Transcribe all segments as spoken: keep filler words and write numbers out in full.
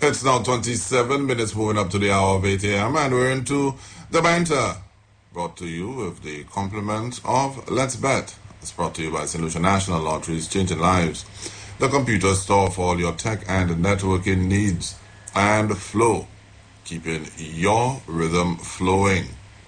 It's now twenty-seven minutes moving up to the hour of eight a.m. and we're into the banter, brought to you with the compliment of Let's Bet. It's brought to you by Saint Lucia National Lotteries, changing lives. The computer store for all your tech and networking needs. And Flow, keeping your rhythm flowing.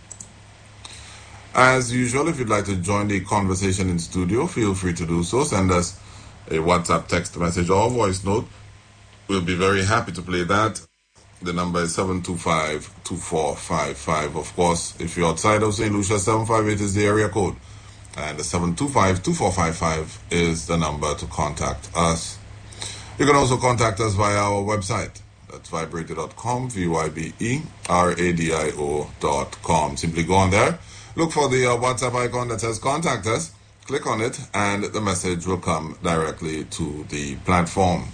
As usual, if you'd like to join the conversation in studio, feel free to do so. Send us a WhatsApp text message or voice note. We'll be very happy to play that. The number is seven two five, two four five five. Of course, if you're outside of Saint Lucia, seven five eight is the area code. And the seven two five, two four five five is the number to contact us. You can also contact us via our website. That's vibradio dot com, V Y B E R A D I O dot com. Simply go on there, look for the uh, WhatsApp icon that says contact us, click on it, and the message will come directly to the platform.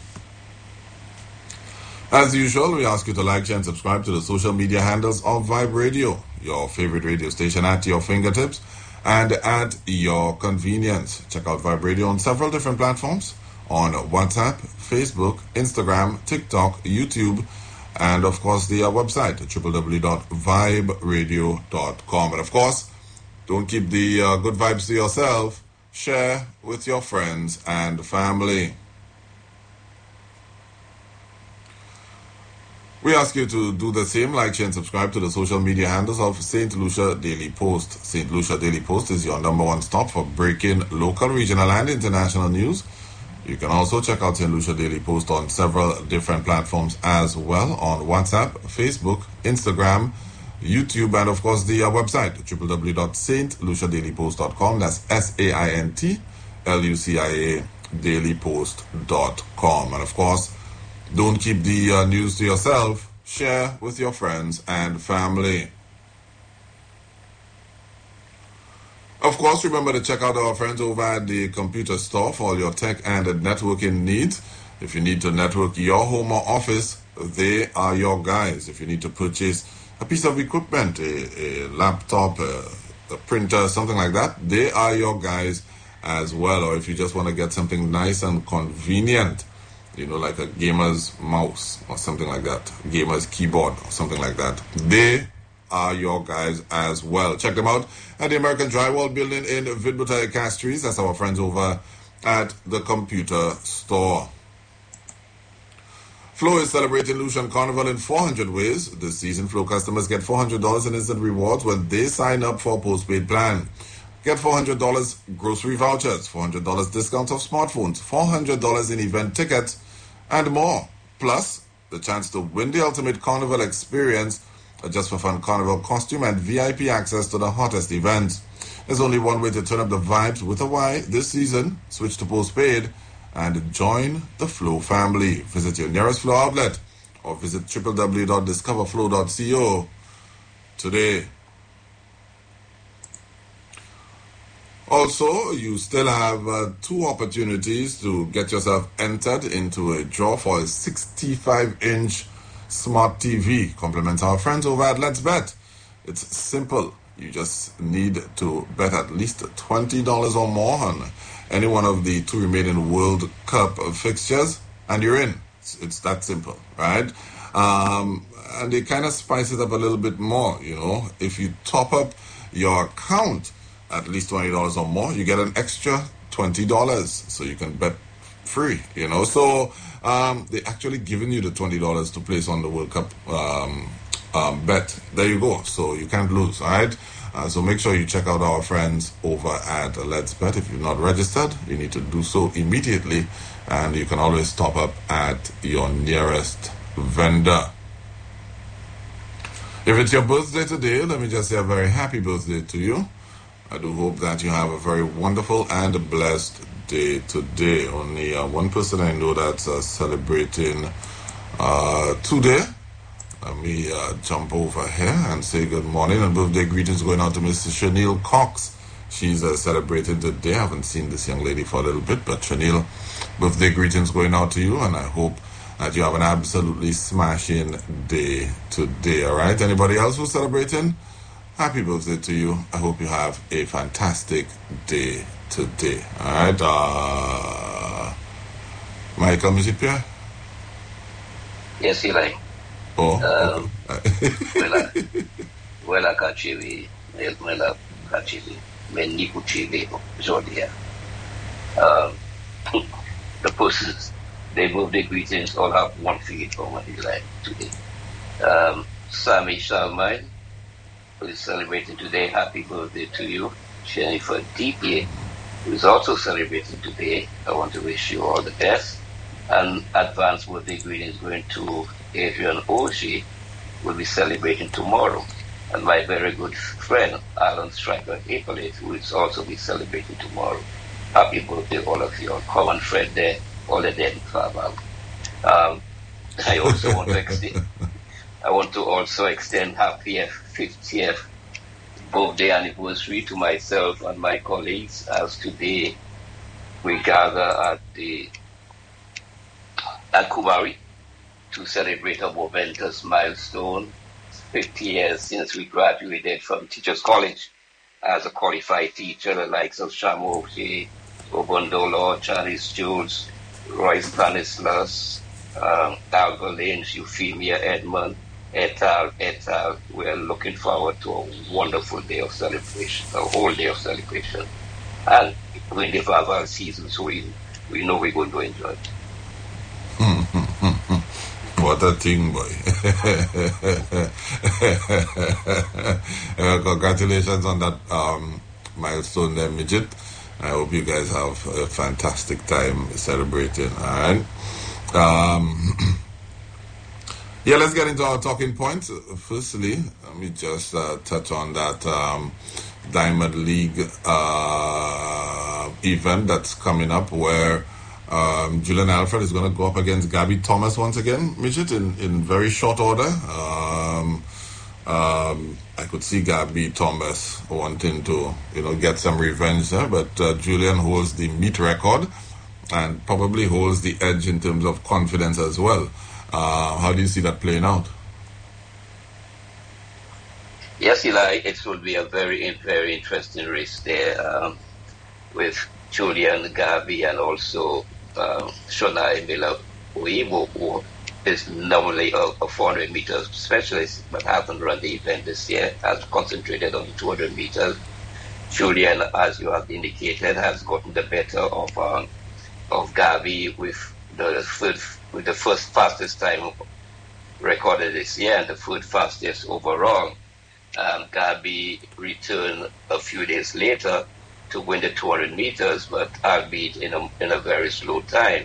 As usual, we ask you to like, share, and subscribe to the social media handles of Vibe Radio, your favorite radio station at your fingertips and at your convenience. Check out Vibe Radio on several different platforms, on WhatsApp, Facebook, Instagram, TikTok, YouTube, and of course the uh, website, w w w dot vibe radio dot com. And of course, don't keep the uh, good vibes to yourself. Share with your friends and family. We ask you to do the same, like, share, and subscribe to the social media handles of Saint Lucia Daily Post. Saint Lucia Daily Post is your number one stop for breaking local, regional, and international news. You can also check out Saint Lucia Daily Post on several different platforms as well, on WhatsApp, Facebook, Instagram, YouTube, and of course the uh, website, w w w dot saint lucia daily post dot com. That's S A I N T L U C I A daily post dot com. And of course, don't keep the uh, news to yourself. Share with your friends and family. Of course, remember to check out our friends over at the computer store for all your tech and networking needs. If you need to network your home or office, they are your guys. If you need to purchase a piece of equipment, a, a laptop, a, a printer, something like that, they are your guys as well. Or if you just want to get something nice and convenient, you know, like a gamer's mouse or something like that, gamer's keyboard or something like that, they are your guys as well. Check them out at the American Drywall Building in Vidbutai Castries. That's our friends over at the computer store. Flow is celebrating Lucian Carnival in four hundred ways. This season, Flow customers get four hundred dollars in instant rewards when they sign up for a postpaid plan. Get four hundred dollars grocery vouchers, four hundred dollars discounts of smartphones, four hundred dollars in event tickets, and more. Plus, the chance to win the ultimate carnival experience, a just for fun carnival costume, and V I P access to the hottest events. There's only one way to turn up the vibes with a Y this season. Switch to postpaid and join the Flow family. Visit your nearest Flow outlet or visit w w w dot discover flow dot co today. Also, you still have uh, two opportunities to get yourself entered into a draw for a sixty-five inch smart T V. Compliment our friends over at Let's Bet. It's simple. You just need to bet at least twenty dollars or more on any one of the two remaining World Cup fixtures, and you're in. It's, it's that simple, right? Um, and they kind of spice it up a little bit more, you know. If you top up your account at least twenty dollars or more, you get an extra twenty dollars, so you can bet free, you know. So um, they're actually giving you the twenty dollars to place on the World Cup um, um, bet. There you go. So you can't lose, all right? Uh, so make sure you check out our friends over at Let's Bet. If you're not registered, you need to do so immediately, and you can always top up at your nearest vendor. If it's your birthday today, let me just say a very happy birthday to you. I do hope that you have a very wonderful and blessed day today. Only uh, one person I know that's uh, celebrating uh, today. Let me uh, jump over here and say good morning and birthday greetings going out to Missus Chanel Cox. She's uh, celebrating today. I haven't seen this young lady for a little bit, but Chanel, birthday greetings going out to you, and I hope that you have an absolutely smashing day today, all right? Anybody else who's celebrating? Happy birthday to you. I hope you have a fantastic day today. All right. Uh, Michael, is it Pierre? Yes, Eli. Oh, Um, okay. Wela, Wela Kachivi, Wela Kachivi, Meni Kuchivi, Zodia. Um, the persons, they birthday greetings all have one thing in common, Eli, today. Um, Sammy Shalmine, who is celebrating today. Happy birthday to you. Jennifer D P, who is also celebrating today. I want to wish you all the best. And advance birthday greetings going to Adrian Oshie, who will be celebrating tomorrow. And my very good friend, Alan Striker Hippolyte, who will also be celebrating tomorrow. Happy birthday, all of you. Common friend there, all the day in Farval. Um, I also want to extend, I want to also extend happy fiftieth birthday anniversary to myself and my colleagues, as today we gather at the at Kumari to celebrate a momentous milestone. fifty years since we graduated from Teachers College as a qualified teacher, the likes of Shamo O'Shea, Obondolo, Charlie Jules, Roy Stanislas, um, Alva Lane, Euphemia Edmond, et al., et al. We're looking forward to a wonderful day of celebration, a whole day of celebration. And we're in the Farval season, so we, we know we're going to enjoy it. What a thing, boy. uh, congratulations on that um, milestone there, Midget. I hope you guys have a fantastic time celebrating. All right. Um, yeah, let's get into our talking points. Firstly, let me just uh, touch on that um, Diamond League uh, event that's coming up, where Um, Julian Alfred is going to go up against Gabby Thomas once again, Midget, in, in very short order. Um, um, I could see Gabby Thomas wanting to, you know, get some revenge there, but uh, Julian holds the meet record and probably holds the edge in terms of confidence as well. Uh, how do you see that playing out? Yes, Eli, it will be a very, very interesting race there um, with Julian, Gabby, and also uh, Shonai Miller Uibo, who is normally a, a four hundred meter specialist, but hasn't run the event this year, has concentrated on two hundred meters. Julian, as you have indicated, has gotten the better of um, of Gabby with the third, with the first fastest time recorded this year and the third fastest overall. Um, Gabby returned a few days later to win the two hundred meters, but albeit in a, in a very slow time.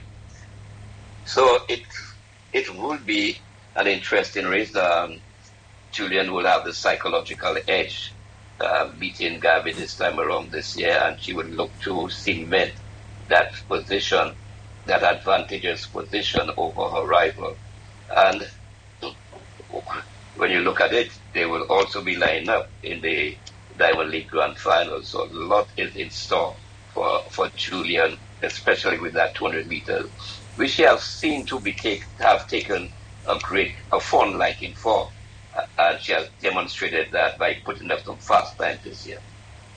So it it will be an interesting race. Um, Julian will have the psychological edge, uh, beating Gabby this time around this year, and she will look to cement that position, that advantageous position over her rival. And when you look at it, they will also be lined up in the Diamond League Grand Final, so a lot is in store for, for Julian, especially with that two hundred meters, which she has seen to be take, have taken a great, a fond liking for, uh, and she has demonstrated that by putting up some fast time this year.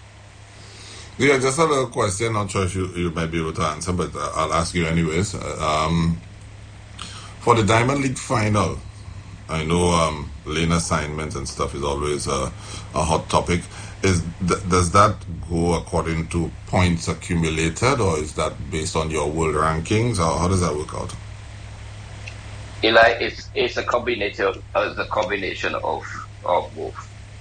Yeah, just a little question. Not sure if you, you might be able to answer, but uh, I'll ask you anyways. Um, for the Diamond League Final, I know um, lane assignments and stuff is always a, a hot topic. Is th- does that go according to points accumulated, or is that based on your world rankings, or how does that work out? Eli, it's it's a combination, uh, the combination of of both.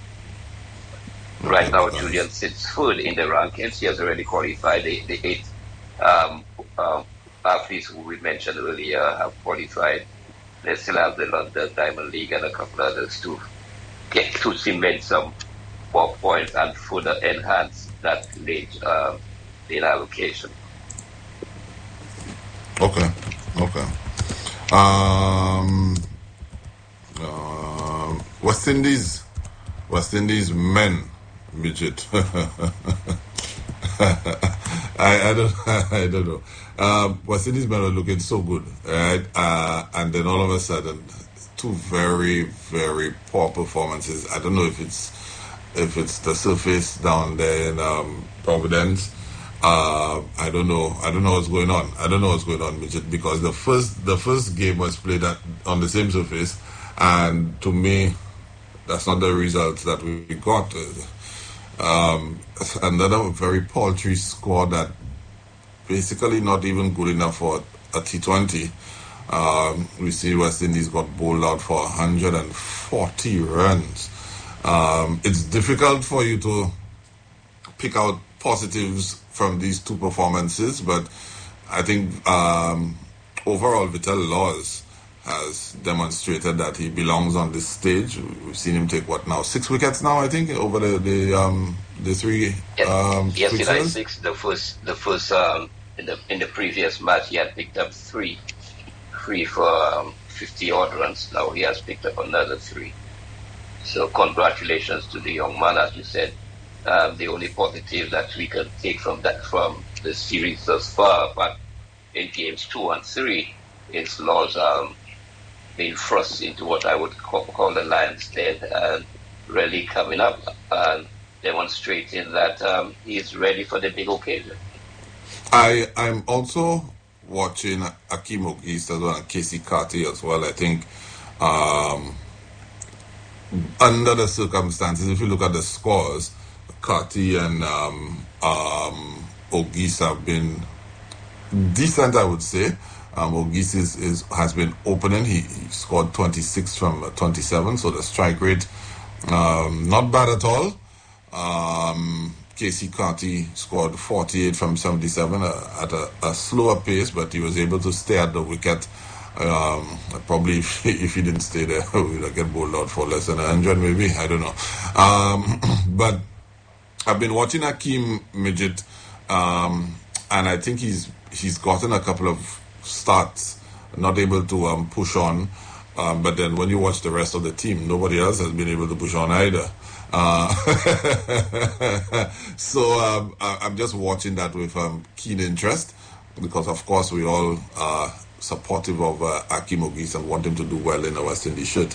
Okay, right now, nice. Julian sits third in the rankings. He has already qualified. The, the eight um, um, athletes who we mentioned earlier have qualified. They still have the London Diamond League and a couple others to get to cement some more points and further enhance that lane um, in allocation. Okay, okay. Um, uh, West Indies, West Indies men, midget. I, I don't I don't know. Um, West Indies men are looking so good, right? Uh, and then all of a sudden, two very very poor performances. I don't know if it's if it's the surface down there in um, Providence, Uh, I don't know. I don't know what's going on. I don't know what's going on, Midget, because the first the first game was played at, on the same surface, and to me, that's not the result that we got. Um, another very paltry score that basically not even good enough for a T twenty. Um, we see West Indies got bowled out for one hundred forty runs. Um, it's difficult for you to pick out positives from these two performances, but I think um, overall Vital Laws has demonstrated that he belongs on this stage. We've seen him take what now six wickets now, I think, over the the um, the three. Um, yes, yes, like six. The first, the first um, in the in the previous match, he had picked up three, three for um, fifty odd runs. Now he has picked up another three. So congratulations to the young man, as you said. Um, the only positive that we can take from that from the series thus far, but in games two and three, it's Laws um, being thrust into what I would call, call the lion's den and really coming up and demonstrating that um, he is ready for the big occasion. I I'm also watching Akeem Ogis as well and Casey Carty as well. I think um, under the circumstances, if you look at the scores, Carty and um, um, Ogis have been decent, I would say. Um, Ogis is, is, has been opening. He, he scored twenty-six from twenty-seven, so the strike rate, um, not bad at all. Um, Casey Carty scored forty-eight from seventy-seven uh, at a, a slower pace, but he was able to stay at the wicket. Um, probably if, if he didn't stay there, we would get bowled out for less than one hundred maybe. I don't know. Um, but I've been watching Akeem Midget, um, and I think he's he's gotten a couple of starts, not able to um, push on. Um, but then when you watch the rest of the team, nobody else has been able to push on either. Uh, so um, I, I'm just watching that with um, keen interest, because of course we all are supportive of uh, Akeem Ogis and want him to do well in the West Indies shirt.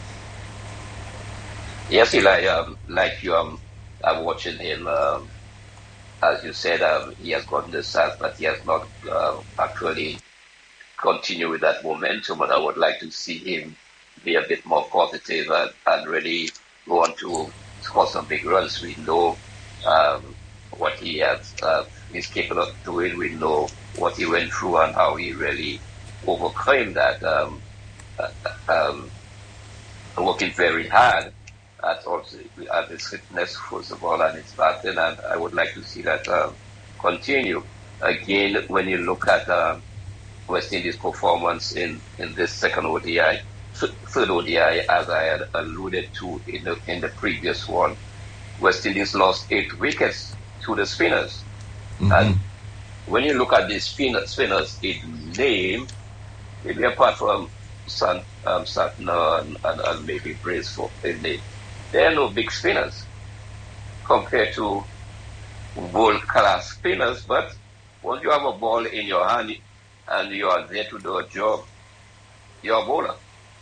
Yes, Eli, um, like you, um, I'm watching him. Um, as you said, um, he has gotten the start, but he has not uh, actually continued with that momentum. And I would like to see him be a bit more positive and, and really go on to score some big runs. We know um, what he has, uh, is capable of doing. We know what he went through and how he really overcame that. Um, uh, um, working very hard at also at his fitness, first of all, and his batting, and I would like to see that uh, continue. Again, when you look at uh, West Indies' performance in, in this second O D I, third O D I, as I had alluded to in the in the previous one, West Indies lost eight wickets to the spinners. Mm-hmm. And when you look at these spin, spinners in name, maybe apart from Sant, um, Santner and, and, and maybe Braceforth in name, there are no big spinners compared to world-class spinners. But once you have a ball in your hand and you are there to do a job, you're a bowler.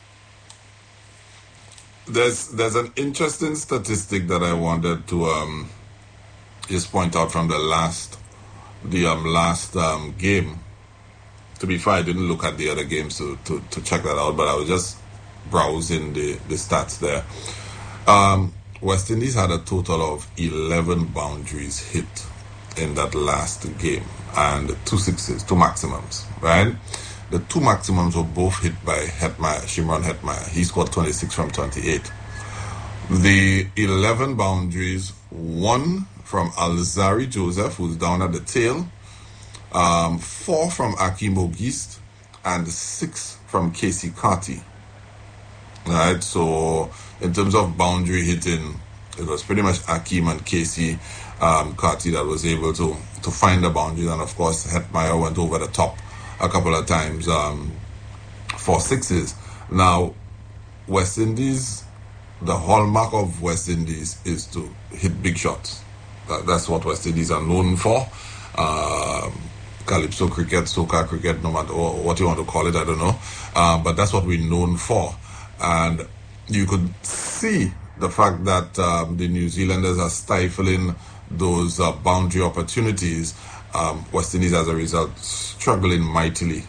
There's there's an interesting statistic that I wanted to um, just point out from the last the um, last um, game. To be fair, I didn't look at the other games to, to, to check that out, but I was just browsing the, the stats there. Um, West Indies had a total of eleven boundaries hit in that last game, and two sixes, two maximums, right? The two maximums were both hit by Hetmyer, Shimron Hetmyer. He scored twenty-six from twenty-eight. The eleven boundaries, one from Alzari Joseph, who's down at the tail, um, four from Akeem Ogis, and six from Casey Carty. Right, so in terms of boundary hitting, it was pretty much Akeem and Casey um, Carty that was able to, to find the boundaries, and of course Hetmyer went over the top a couple of times um, for sixes. Now, West Indies, the hallmark of West Indies is to hit big shots. That, that's what West Indies are known for. Um, Calypso cricket, soca cricket, no matter what you want to call it, I don't know. Uh, but that's what we're known for. And you could see the fact that um, the New Zealanders are stifling those uh, boundary opportunities. Um, West Indies, as a result, struggling mightily.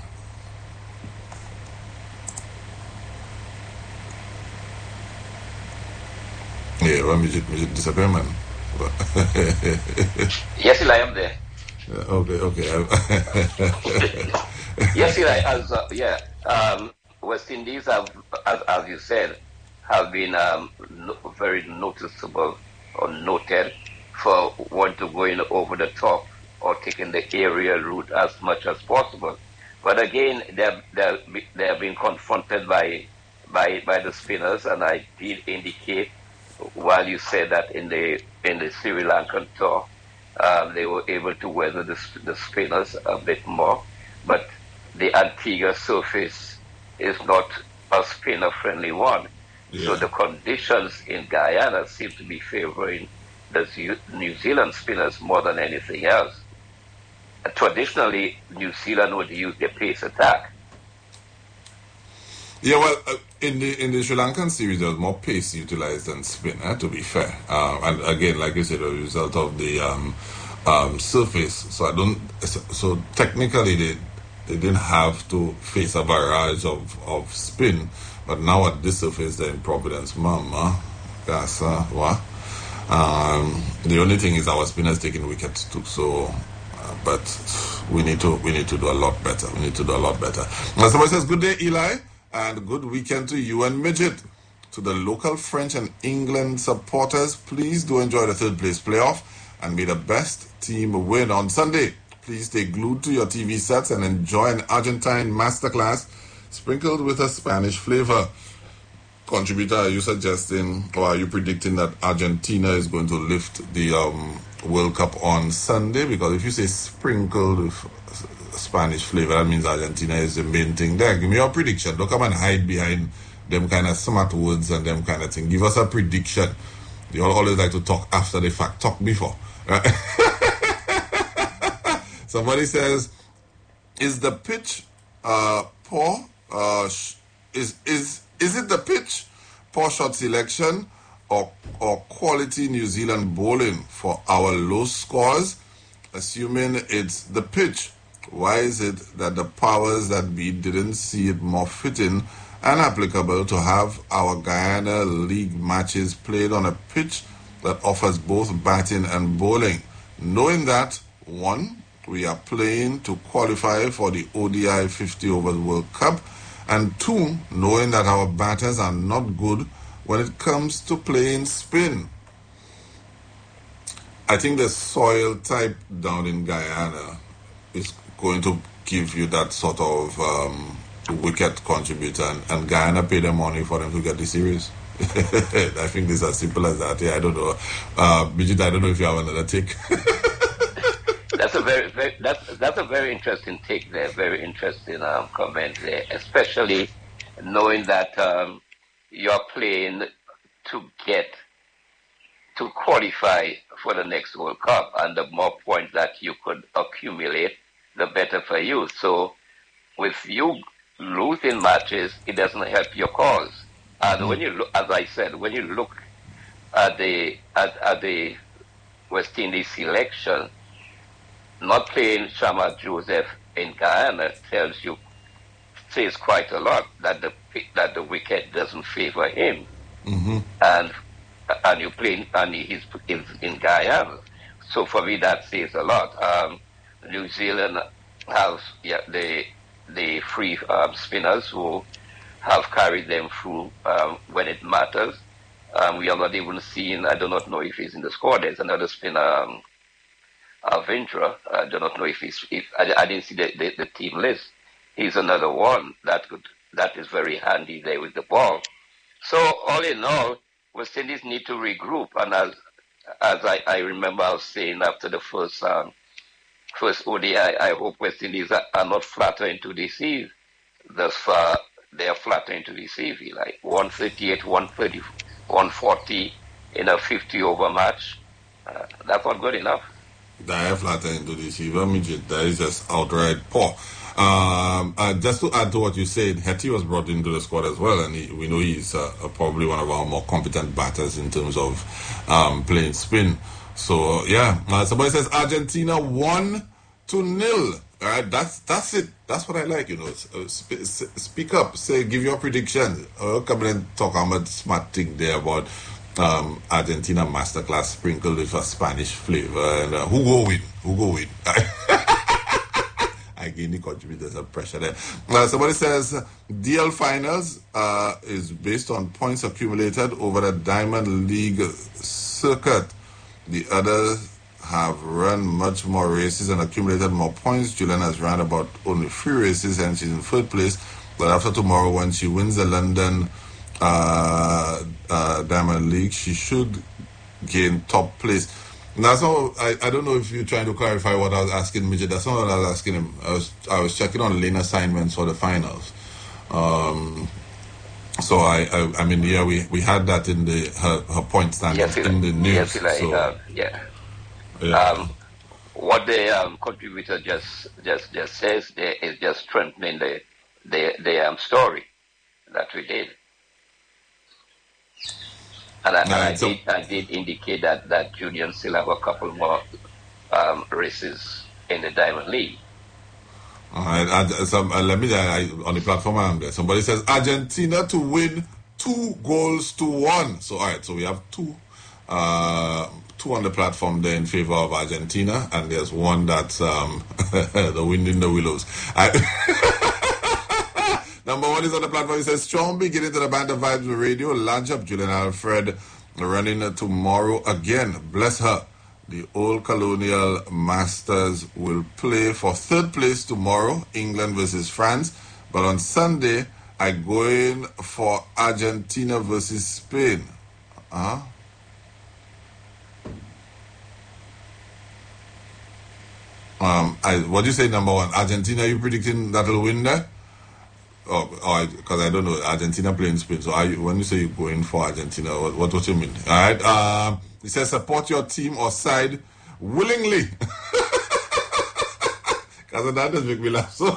Yeah, well, me me disappear, man. Yes, Eli, I'm there. Okay, okay. Yes, Eli, as uh, yeah, um, West Indies have, as, as you said, have been um, no, very noticeable or noted for wanting to go in over the top or taking the aerial route as much as possible. But again, they're they're they're being confronted by by by the spinners, and I did indicate while you said that in the in the Sri Lankan tour, um, they were able to weather the, the spinners a bit more, but the Antigua surface is not a spinner-friendly one. Yeah. So the conditions in Guyana seem to be favoring the New Zealand spinners more than anything else. Uh, traditionally, New Zealand would use their pace attack. Yeah, well, uh, in the in the Sri Lankan series, there was more pace utilized than spin. Eh, to be fair, uh, and again, like you said, a result of the um, um, surface. So I don't. So, so technically, they they didn't have to face a barrage of, of spin, but now at this surface, they're in Providence, Mama. That's uh, what. Um, the only thing is our spinners taking wickets too. So. Uh, but we need to we need to do a lot better. We need to do a lot better. Now, somebody says, "Good day, Eli." And good weekend to you and Midget. To the local French and England supporters, please do enjoy the third place playoff and may the best team win on Sunday. Please stay glued to your T V sets and enjoy an Argentine masterclass sprinkled with a Spanish flavor. Contributor, are you suggesting or are you predicting that Argentina is going to lift the um, World Cup on Sunday? Because if you say sprinkled with Spanish flavor, that means Argentina is the main thing there. Give me your prediction. Don't come and hide behind them kind of smart words and them kind of thing. Give us a prediction. You all always like to talk after the fact. Talk before. Right? Somebody says, is the pitch uh, poor? Uh, is is is it the pitch, poor shot selection, or or quality New Zealand bowling for our low scores? Assuming it's the pitch, why is it that the powers that be didn't see it more fitting and applicable to have our Guyana League matches played on a pitch that offers both batting and bowling? Knowing that, one, we are playing to qualify for the O D I fifty overs World Cup, and two, knowing that our batters are not good when it comes to playing spin. I think the soil type down in Guyana is going to give you that sort of um, wicket contributor, and, and Guyana pay them money for them to get the series. I think it's as simple as that. Yeah, I don't know. Uh, Bijit, I don't know if you have another take. That's a very, very that's that's a very interesting take there. Very interesting um, comment there, especially knowing that um, you're playing to get to qualify for the next World Cup, and the more points that you could accumulate, the better for you. So, with you losing matches, it doesn't help your cause. And mm-hmm. when you look, as I said, when you look at the at, at the West Indies selection, not playing Shamar Joseph in Guyana tells you, says quite a lot that the that the wicket doesn't favor him, mm-hmm. and and you play and he's in, in Guyana. So for me, that says a lot. Um, New Zealand has yeah, the the free um, spinners who have carried them through um, when it matters. Um, we are not even seeing. I do not know if he's in the score. There's another spinner. Um, Avindra, I do not know if he's, if I, I didn't see the, the, the team list. He's another one that could, that is very handy there with the ball. So all in all, West Indies need to regroup. And as, as I, I remember I was saying after the first, um, first O D I, I hope West Indies are, are not flattering to deceive. Thus far, they are flattering to deceive. Like one thirty-eight, one thirty, one forty in a fifty over match. Uh, that's not good enough. That flatter into the receiver midget, that is just outright poor. Um, uh, just to add to what you said, Hetty was brought into the squad as well, and he, we know he's uh, probably one of our more competent batters in terms of um, playing spin. So yeah, uh, somebody says Argentina one to nil. All right, that's that's it. That's what I like. You know, uh, sp- speak up, say, give your prediction. Uh, come in and talk about smart thing there about um, Argentina masterclass sprinkled with a Spanish flavor. And uh, who go win? Who go win? I gain the contributors of pressure there. Uh, somebody says D L finals uh, is based on points accumulated over the Diamond League circuit. The others have run much more races and accumulated more points. Julian has run about only three races and she's in third place. But after tomorrow, when she wins the London uh, uh, Diamond League, she should gain top place. Now, so I, I don't know if you're trying to clarify what I was asking Midget. That's not what I was asking him. I was I was checking on lane assignments for the finals. Um, so I, I I mean yeah we, we had that in the her, her point standings yes, in the news. Yes, like, so, uh, yeah. yeah. Um, what the um, contributor just just just says there is just strengthening the the the um, story that we did. And, I, and I, so, did, I did indicate that, that Julian still have a couple more um, races in the Diamond League. All right, I, some, uh, let me I, on the platform I'm there. Somebody says Argentina to win two goals to one. So all right, so we have two, uh, two on the platform there in favor of Argentina, and there's one that's um, the wind in the willows. I, Number one is on the platform. He says, strong beginning to the Band of Vibes Radio. Launch up Julian Alfred running tomorrow again. Bless her. The Old Colonial Masters will play for third place tomorrow, England versus France. But on Sunday, I go in for Argentina versus Spain. Uh-huh. Um, I, what do you say, number one? Argentina, you predicting that'll win there? Oh, because oh, I don't know. Argentina playing Spain. So are you, when you say you're going for Argentina, what, what, what you mean? All right. Um, it says support your team or side willingly. Because that does make me laugh. So,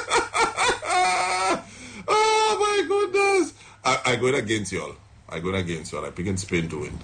oh my goodness. I, I going against y'all. I going against y'all. I'm picking Spain to win.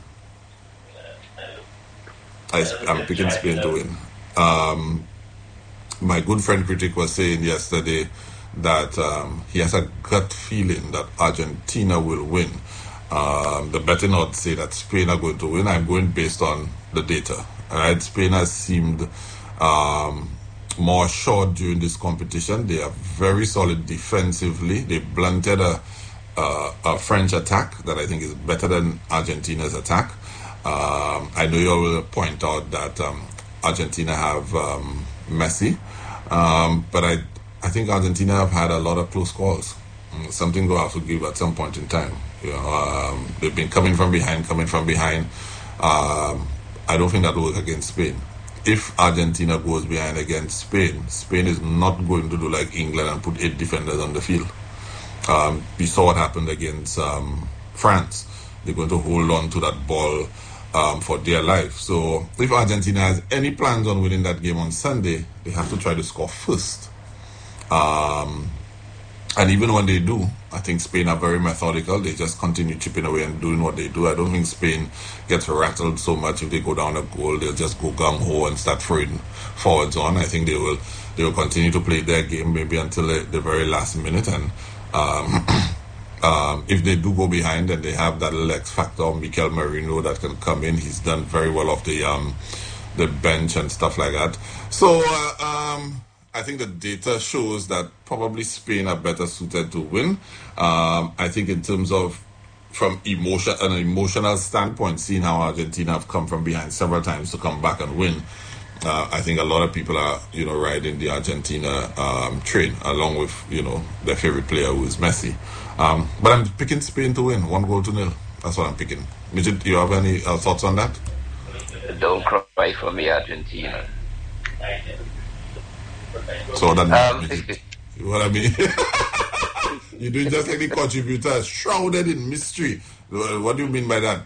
I, I'm picking Spain to win. Um, my good friend critic was saying yesterday that um, he has a gut feeling that Argentina will win. Um, the betting odds say that Spain are going to win. I'm going based on the data. All right, Spain has seemed um, more assured during this competition. They are very solid defensively. They blunted a, a, a French attack that I think is better than Argentina's attack. Um, I know you will point out that um, Argentina have um, Messi, um, but I I think Argentina have had a lot of close calls. Something will have to give at some point in time. You know, um, they've been coming from behind, coming from behind. Um, I don't think that will work against Spain. If Argentina goes behind against Spain, Spain is not going to do like England and put eight defenders on the field. Um, we saw what happened against um, France. They're going to hold on to that ball um, for dear life. So if Argentina has any plans on winning that game on Sunday, they have to try to score first. Um, and even when they do, I think Spain are very methodical. They just continue chipping away and doing what they do. I don't think Spain gets rattled so much if they go down a goal. They'll just go gung-ho and start throwing forwards on. I think they will they will continue to play their game maybe until the, the very last minute. And um, um, if they do go behind and they have that little X factor, Mikel Merino, that can come in. He's done very well off the um, the bench and stuff like that. So, uh, um... I think the data shows that probably Spain are better suited to win. Um, I think in terms of from emotion, an emotional standpoint, seeing how Argentina have come from behind several times to come back and win, uh, I think a lot of people are, you know, riding the Argentina um, train along with, you know, their favorite player who is Messi. Um, but I'm picking Spain to win, one goal to nil. That's what I'm picking. Midget, do you have any uh, thoughts on that? Don't cry for me, Argentina. So that um, you know what I mean? You're doing just like the contributors, shrouded in mystery. What do you mean by that?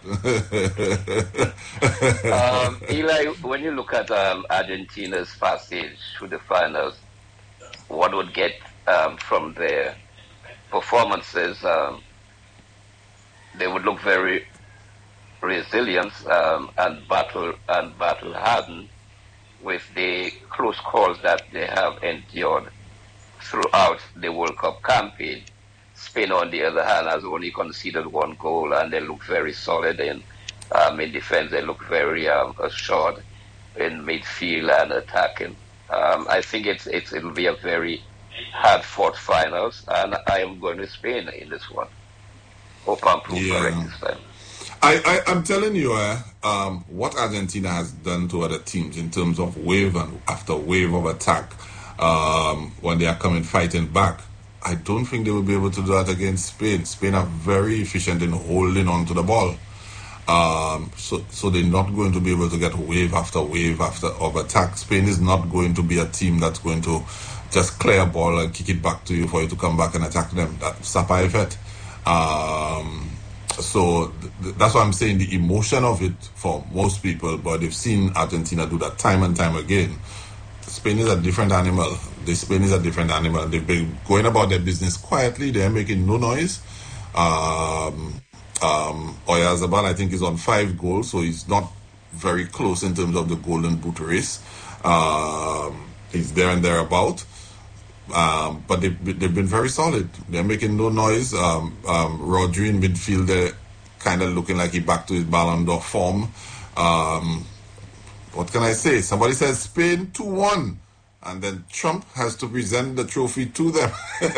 um, Eli, when you look at um, Argentina's passage through the finals, one would get um, from their performances, um, they would look very resilience um, and battle and battle hardened with the close calls that they have endured throughout the World Cup campaign. Spain, on the other hand, has only conceded one goal, and they look very solid in um, in defense. They look very um, assured in midfield and attacking. Um, I think it's, it's it'll be a very hard-fought finals, and I am going to Spain in this one. Hope I'm proved Yeah. correct this time. I, I, I'm telling you, uh, um, what Argentina has done to other teams in terms of wave and after wave of attack um, when they are coming fighting back, I don't think they will be able to do that against Spain. Spain are very efficient in holding on to the ball. Um, so, so they're not going to be able to get wave after wave after of attack. Spain is not going to be a team that's going to just clear a ball and kick it back to you for you to come back and attack them. That's Sapa effect. Um, so th- that's why I'm saying the emotion of it for most people, but they've seen Argentina do that time and time again. Spain is a different animal. The Spain is a different animal. They've been going about their business quietly. They're making no noise. Um, um, Oyarzabal, I think, is on five goals, so he's not very close in terms of the Golden Boot race. Um, he's there and thereabout. Um, but they've, they've been very solid. They're making no noise. Um, um, Rodri in midfield, they're kind of looking like he back to his Ballon d'Or form. Um, what can I say? Somebody says Spain two one, and then Trump has to present the trophy to them.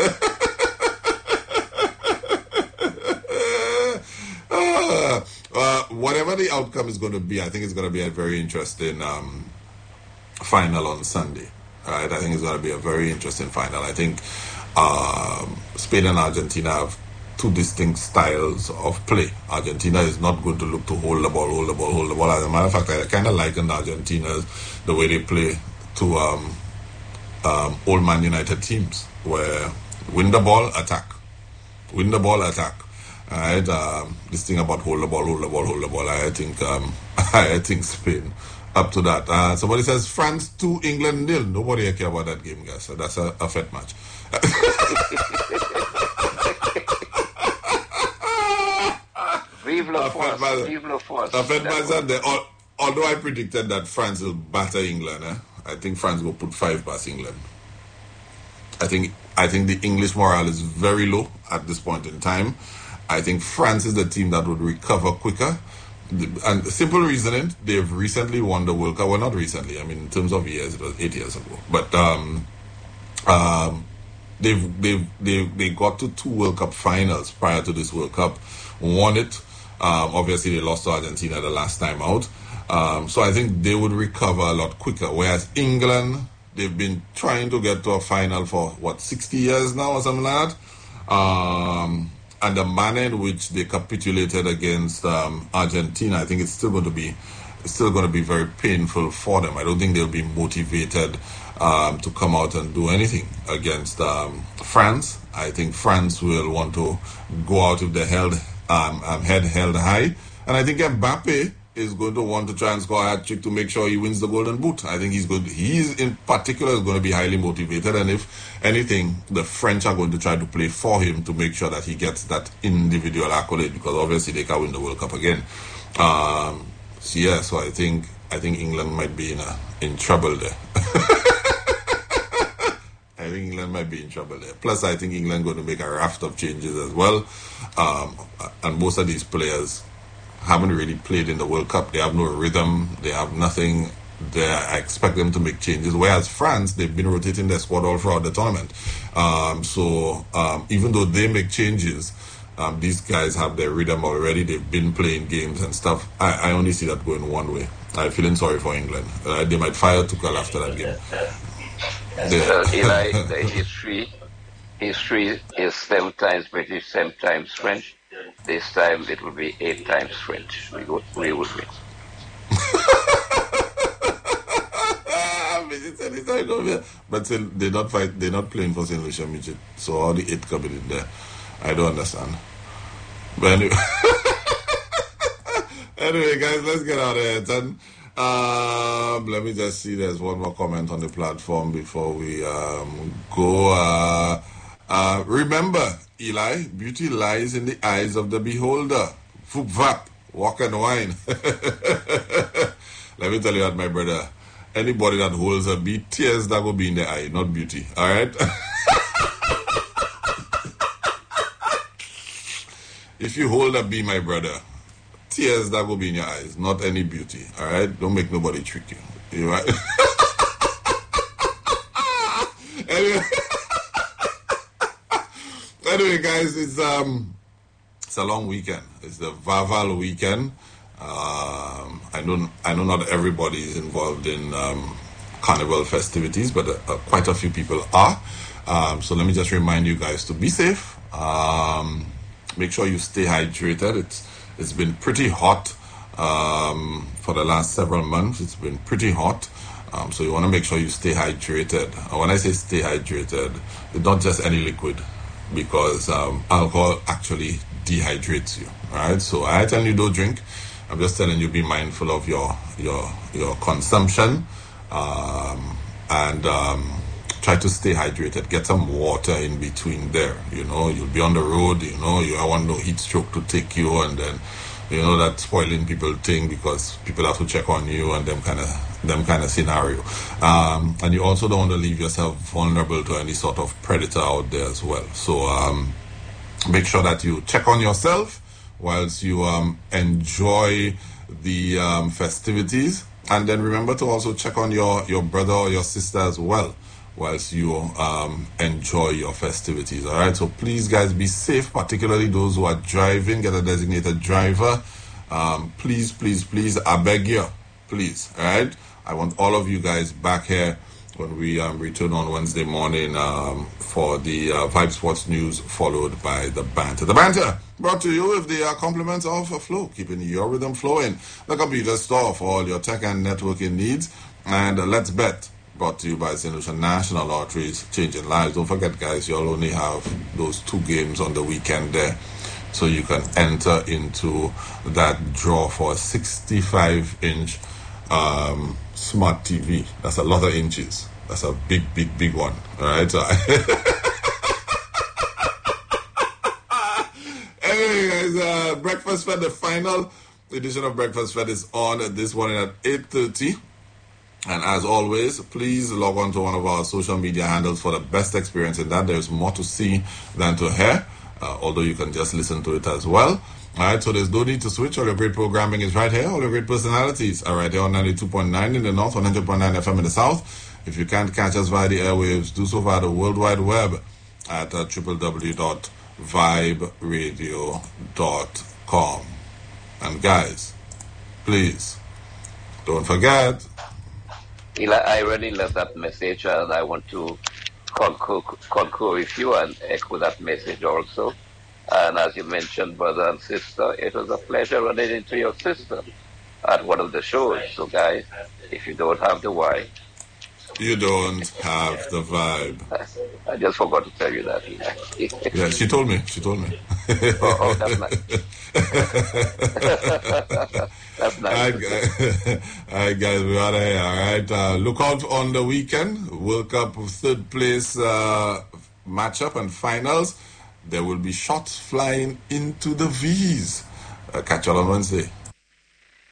uh, uh, whatever the outcome is going to be, I think it's going to be a very interesting um, final on Sunday. Right, I think it's going to be a very interesting final. I think um, Spain and Argentina have two distinct styles of play. Argentina is not going to look to hold the ball, hold the ball, hold the ball. As a matter of fact, I kind of liken Argentina's the way they play to um, um, old Man United teams, where win the ball, attack, win the ball, attack. All right, um, this thing about hold the ball, hold the ball, hold the ball. I think um, I think Spain. Up to that. Uh, somebody says France two, England nil. Nobody care about that game, guys. So that's a, a fat match. Vive la France. Vive la France. A fat match. And the, al- although I predicted that France will batter England, eh, I think France will put five past England. I think I think the English morale is very low at this point in time. I think France is the team that would recover quicker. And simple reasoning, they've recently won the World Cup. Well, not recently. I mean, in terms of years, it was eight years ago. But um, um, they've they've they they got to two World Cup finals prior to this World Cup, won it. Um, obviously, they lost to Argentina the last time out. Um, so I think they would recover a lot quicker. Whereas England, they've been trying to get to a final for what sixty years now or something like that. Um, And the manner in which they capitulated against um, Argentina, I think it's still going to be, it's still going to be very painful for them. I don't think they'll be motivated um, to come out and do anything against um, France. I think France will want to go out with their held, um, um, head held high, and I think Mbappe is going to want to try and score a hat trick to make sure he wins the Golden Boot. I think he's good. He's in particular is going to be highly motivated, and if anything, the French are going to try to play for him to make sure that he gets that individual accolade, because obviously they can win the World Cup again. Um, so yeah, so I think I think England might be in a, in trouble there. I think England might be in trouble there. Plus, I think England going to make a raft of changes as well, um, and most of these players haven't really played in the World Cup. They have no rhythm. They have nothing. They, I expect them to make changes. Whereas France, they've been rotating their squad all throughout the tournament. Um, so um, even though they make changes, um, these guys have their rhythm already. They've been playing games and stuff. I, I only see that going one way. I'm feeling sorry for England. Uh, they might fire Tuchel after that game. Uh, Eli, the history, history is seven times British, seven times French. This time it will be eight times French. We go, we will win. But still, they're not fight. They're not playing for Saint Lucia Midget. So all the eight coming in there, I don't understand. But anyway, anyway, guys, let's get out of here. Then, um, let me just see. There's one more comment on the platform before we um, go. Uh, uh, remember, Eli, beauty lies in the eyes of the beholder. Vap. Walk and wine. Let me tell you that, my brother. Anybody that holds a B, tears that will be in the eye, not beauty. All right? If you hold a B, my brother, tears that will be in your eyes, not any beauty. All right? Don't make nobody trick you. You right? anyway, anyway, guys, it's um, it's a long weekend. It's the Vaval weekend. Um, I know I know not everybody is involved in um, carnival festivities, but uh, uh, quite a few people are. Um, so let me just remind you guys to be safe. Um, make sure you stay hydrated. It's it's been pretty hot um, for the last several months. It's been pretty hot. Um, so you want to make sure you stay hydrated. And when I say stay hydrated, it's not just any liquid, because um, alcohol actually dehydrates you. All right. So I tell you don't drink. I'm just telling you, be mindful of your your your consumption, um, and um, try to stay hydrated. Get some water in between there. You know, you'll be on the road. You know, you don't want no heat stroke to take you, and then you know that spoiling people thing, because people have to check on you and them kind of them kind of scenario. Um, and you also don't want to leave yourself vulnerable to any sort of predator out there as well. So um, make sure that you check on yourself whilst you um, enjoy the um, festivities. And then remember to also check on your, your brother or your sister as well whilst you um, enjoy your festivities. All right, so please, guys, be safe, particularly those who are driving. Get a designated driver. Um, please, please, please, I beg you, please. All right, I want all of you guys back here when we um, return on Wednesday morning um, for the uh, Vibe Sports News, followed by the banter. The banter brought to you with the uh, compliments of uh, Flow, keeping your rhythm flowing. The computer store for all your tech and networking needs. And uh, Let's Bet, brought to you by Saint Lucia National Lotteries, changing lives. Don't forget, guys, you'll only have those two games on the weekend there, so you can enter into that draw for a sixty-five inch um, smart T V. That's a lot of inches. That's a big, big, big one. All right. So anyway, guys, uh, Breakfast Fed, the final edition of Breakfast Fed is on this morning at eight thirty. And as always, please log on to one of our social media handles for the best experience in that. There's more to see than to hear, uh, although you can just listen to it as well. All right, so there's no need to switch. All your great programming is right here. All your great personalities are right here on ninety-two point nine in the north, one hundred point nine F M in the south. If you can't catch us via the airwaves, do so via the World Wide Web at uh, w w w dot vibe radio dot com. And guys, please, don't forget. Eli, I really love that message, and I want to concur, concur with you and echo that message also. And as you mentioned, brother and sister, it was a pleasure running into your sister at one of the shows. So, guys, if you don't have the why, you don't have the vibe. I just forgot to tell you that, Eli. Yeah, she told me. She told me. oh, oh, that's nice. That's nice. All right, guys. All right, guys, we're out of here. All right. Uh, look out on the weekend. World Cup third place uh, matchup and finals. There will be shots flying into the V's. Uh, catch you all on Wednesday.